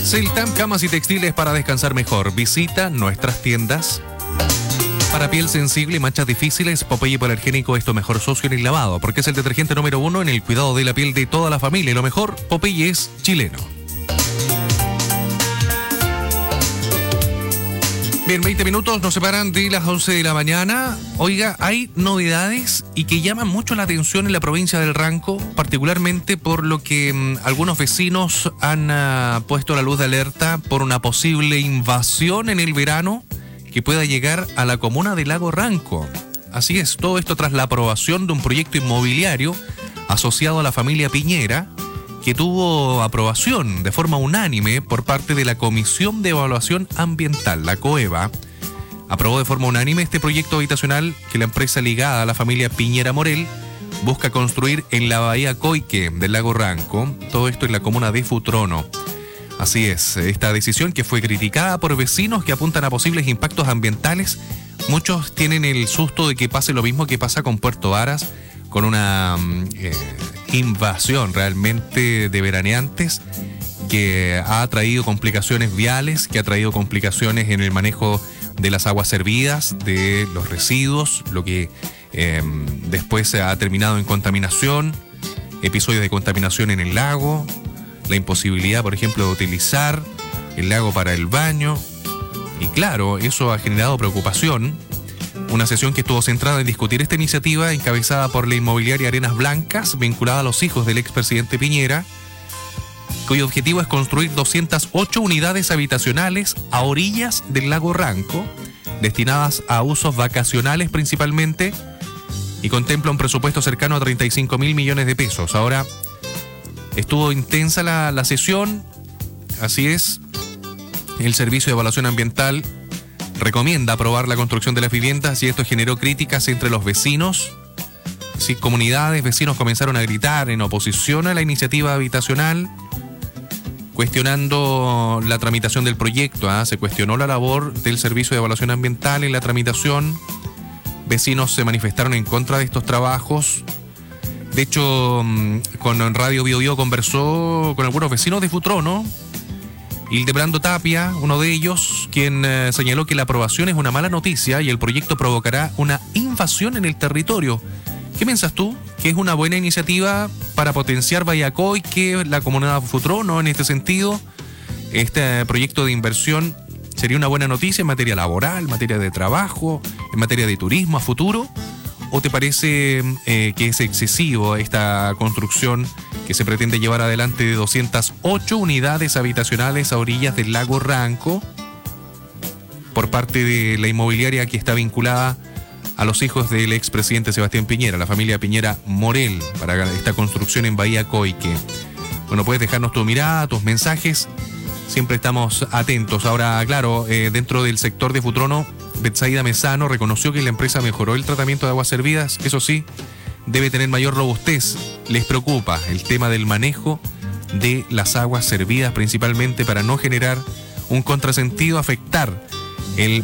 Celtam, camas y textiles para descansar mejor. Visita nuestras tiendas. Para piel sensible y manchas difíciles, Popeye Hipoalergénico es tu mejor socio en el lavado, porque es el detergente número 1 en el cuidado de la piel de toda la familia. Y lo mejor, Popeye es chileno. Bien, 20 minutos nos separan de las 11 de la mañana. Oiga, hay novedades y que llaman mucho la atención en la provincia del Ranco, particularmente por lo que algunos vecinos han puesto la luz de alerta por una posible invasión en el verano que pueda llegar a la comuna de Lago Ranco. Así es, todo esto tras la aprobación de un proyecto inmobiliario asociado a la familia Piñera, que tuvo aprobación de forma unánime por parte de la Comisión de Evaluación Ambiental, la COEVA. Aprobó de forma unánime este proyecto habitacional que la empresa ligada a la familia Piñera Morel busca construir en la bahía Coique del Lago Ranco, todo esto en la comuna de Futrono. Así es, esta decisión que fue criticada por vecinos que apuntan a posibles impactos ambientales. Muchos tienen el susto de que pase lo mismo que pasa con Puerto Varas, con una invasión realmente de veraneantes que ha traído complicaciones viales, que ha traído complicaciones en el manejo de las aguas servidas, de los residuos, lo que después ha terminado en contaminación, episodios de contaminación en el lago, la imposibilidad, por ejemplo, de utilizar el lago para el baño. Y claro, eso ha generado preocupación. Una sesión que estuvo centrada en discutir esta iniciativa encabezada por la inmobiliaria Arenas Blancas, vinculada a los hijos del expresidente Piñera, cuyo objetivo es construir 208 unidades habitacionales a orillas del lago Ranco, destinadas a usos vacacionales principalmente, y contempla un presupuesto cercano a 35.000 millones de pesos. Ahora, estuvo intensa la sesión, así es, el Servicio de Evaluación Ambiental recomienda aprobar la construcción de las viviendas y esto generó críticas entre los vecinos. Sí, comunidades, vecinos comenzaron a gritar en oposición a la iniciativa habitacional, cuestionando la tramitación del proyecto. Se cuestionó la labor del Servicio de Evaluación Ambiental en la tramitación. Vecinos se manifestaron en contra de estos trabajos. De hecho, con Radio Bio Bio conversó con algunos vecinos de Futrono. Hildebrando Tapia, uno de ellos, quien señaló que la aprobación es una mala noticia y el proyecto provocará una invasión en el territorio. ¿Qué piensas tú? ¿Que es una buena iniciativa para potenciar Bayacoy, que la comunidad de Futrono en este sentido? Este proyecto de inversión sería una buena noticia en materia laboral, en materia de trabajo, en materia de turismo a futuro. ¿O te parece que es excesivo esta construcción que se pretende llevar adelante de 208 unidades habitacionales a orillas del lago Ranco por parte de la inmobiliaria que está vinculada a los hijos del expresidente Sebastián Piñera, la familia Piñera Morel, para esta construcción en Bahía Coique? Bueno, puedes dejarnos tu mirada, tus mensajes, siempre estamos atentos. Ahora, claro, dentro del sector de Futrono, Betsaida Mesano reconoció que la empresa mejoró el tratamiento de aguas servidas, eso sí, debe tener mayor robustez. Les preocupa el tema del manejo de las aguas servidas, principalmente para no generar un contrasentido, afectar el